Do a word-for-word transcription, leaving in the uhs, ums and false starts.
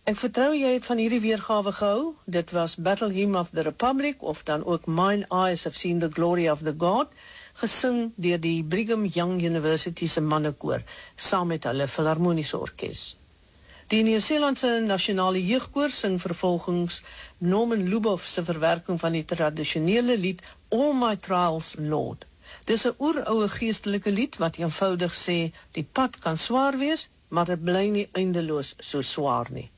Ek vertrou jy het van hierdie weergawe gehou. Dit was Battle Hymn of the Republic, of dan ook Mine Eyes Have Seen the Glory of the God, gesing deur die Brigham Young University se mannekoor, saam met hulle filharmoniese orkes. Die Nieu-Seelandse nasionale jeugkoor sing vervolgens Norman Luboff se verwerking van die tradisionele lied All My Trials, Lord. Dis 'n oeroue geestelike lied wat eenvoudig sê, die pad kan swaar wees, maar dit bly nie eindeloos so swaar nie.